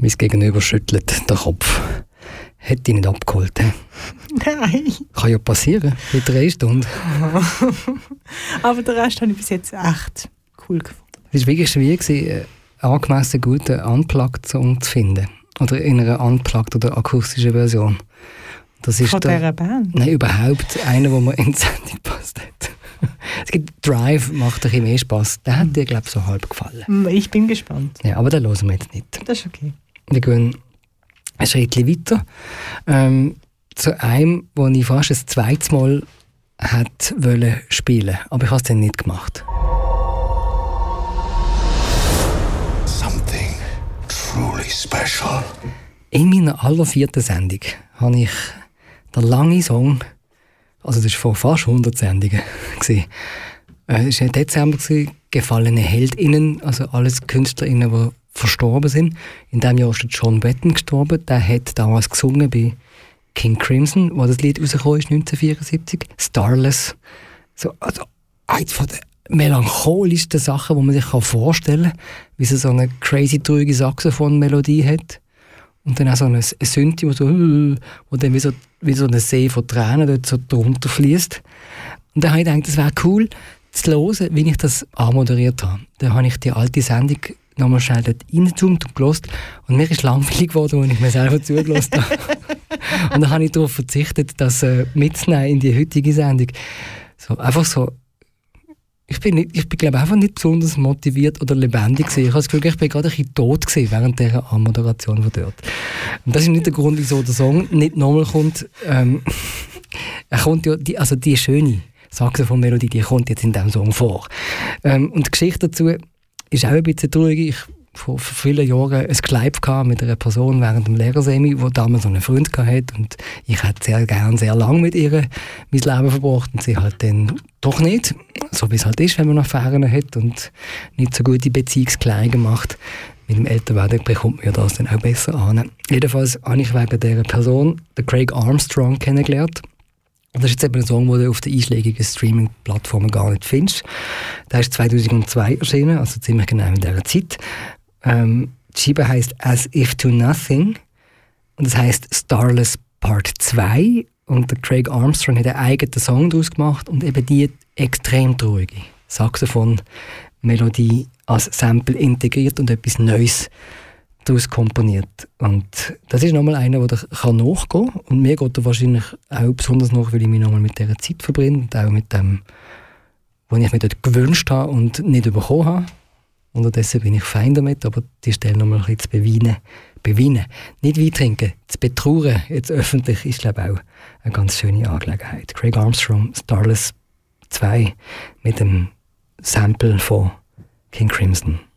Mein Gegenüber schüttelt den Kopf. Hätte ich nicht abgeholt. He? Nein. Kann ja passieren, bei 3 Stunden. Aber den Rest habe ich bis jetzt echt cool gefunden. Es war wirklich schwierig, einen angemessen guten Unplugged-Song zu finden. Oder in einer Unplugged- oder akustischen Version. Das ist von dieser Band? Nein, überhaupt einer, der mir in die Sendung passt hat. Es gibt Drive, macht ein bisschen mehr Spass. Der hat dir, glaube ich, so halb gefallen. Ich bin gespannt. Ja, aber den hören wir jetzt nicht. Das ist okay. Wir gehen ein Schritt weiter. Zu einem, wo ich fast ein zweites Mal wollte spielen, aber ich habe es dann nicht gemacht. Something truly special. In meiner allervierten Sendung habe ich den langen Song, also das war vor fast 100 Sendungen, es war im Dezember, «Gefallene HeldInnen», also alles KünstlerInnen, die verstorben sind. In diesem Jahr ist John Wetton gestorben. Der hat damals gesungen bei King Crimson, wo das Lied rausgekommen ist, 1974. «Starless». So, also eins von den melancholischsten Sachen, die man sich vorstellen kann, wie sie so eine crazy, traurige Saxophon-Melodie hat. Und dann auch so ein Synthi, wo dann wie so ein See von Tränen dort so drunter fließt. Und dann habe ich gedacht, das wäre cool zu hören, wie ich das anmoderiert habe. Dann habe ich die alte Sendung nochmal schnell dort reingezoomt und gehört. Und mir ist langweilig geworden, als ich mir selber zugelassen habe. Und dann habe ich darauf verzichtet, das mitzunehmen in die heutige Sendung. So, einfach so. Ich bin glaube einfach nicht besonders motiviert oder lebendig gewesen. Ich habe das Gefühl, ich bin gerade ein bisschen tot gewesen während dieser Anmoderation von dort. Und das ist nicht der Grund, wieso der Song nicht nochmal kommt. Er kommt ja, die schöne Saxophon-Melodie, die kommt jetzt in diesem Song vor. Und die Geschichte dazu ist auch ein bisschen traurig. Ich vor vielen Jahren ein Kleid mit einer Person während dem Lehrersemi, die damals so einen Freund hatte. Und ich hätte sehr gerne, sehr lange mit ihr mein Leben verbracht. Und sie halt dann doch nicht. So wie es halt ist, wenn man Affären hat und nicht so gute Beziehungskleidung macht. Mit dem Älterwerden bekommt man ja das dann auch besser an. Jedenfalls habe ich wegen dieser Person den Craig Armstrong kennengelernt. Und das ist jetzt eben ein Song, den du auf den einschlägigen Streaming-Plattformen gar nicht findest. Der ist 2002 erschienen, also ziemlich genau in dieser Zeit. Die Scheibe heisst «As If to Nothing» und das heisst «Starless Part 2». Und der Craig Armstrong hat einen eigenen Song daraus gemacht und eben die extrem traurige Saxophon-Melodie als Sample integriert und etwas Neues daraus komponiert. Und das ist nochmal einer, der nachgehen kann. Und mir geht er wahrscheinlich auch besonders nach, weil ich mich nochmal mit dieser Zeit verbringe und auch mit dem, was ich mir dort gewünscht habe und nicht bekommen habe. Unterdessen bin ich fein damit, aber die Stelle nochmal ein bisschen zu beweinen. Nicht Wein trinken, zu betrauern, jetzt öffentlich, ist glaube ich auch eine ganz schöne Angelegenheit. Craig Armstrong, Starless 2 mit dem Sample von King Crimson.